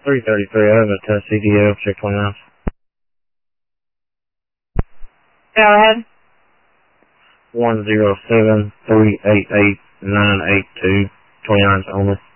333 over to CDL, check 29. Go ahead. 107-388-982, 29's only.